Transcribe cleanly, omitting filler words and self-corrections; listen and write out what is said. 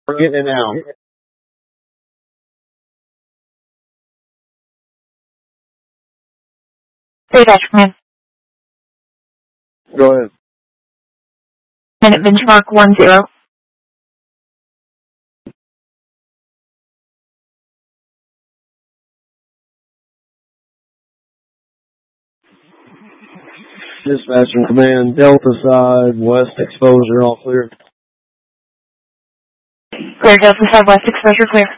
We're getting it now. Dispatch command. Go ahead. Minute benchmark 10. Dispatcher command, Delta side, west exposure, all clear. Clear, Delta side, west exposure, clear.